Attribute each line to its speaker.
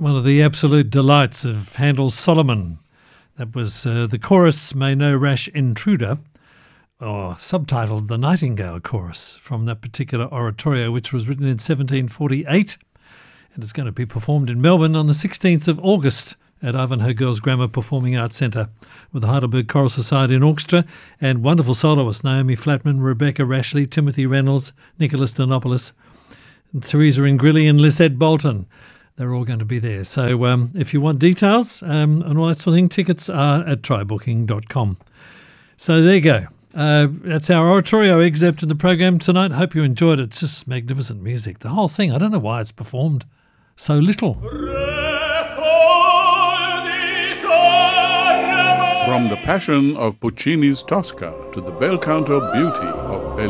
Speaker 1: One of the absolute delights of Handel's Solomon. That was the chorus, May No Rash Intruder, or subtitled The Nightingale Chorus, from that particular oratorio, which was written in 1748. And it's going to be performed in Melbourne on the 16th of August at Ivanhoe Girls Grammar Performing Arts Centre with the Heidelberg Choral Society in Orchestra and wonderful soloists Naomi Flatman, Rebecca Rashley, Timothy Reynolds, Nicholas Donopoulos, Teresa Ingrilli and Lisette Bolton. They're all going to be there. So if you want details and all that sort of thing, tickets are at trybooking.com. So there you go. That's our oratorio excerpt in the program tonight. Hope you enjoyed it. It's just magnificent music. The whole thing, I don't know why it's performed so little.
Speaker 2: From the passion of Puccini's Tosca to the bel canto beauty of Bellini.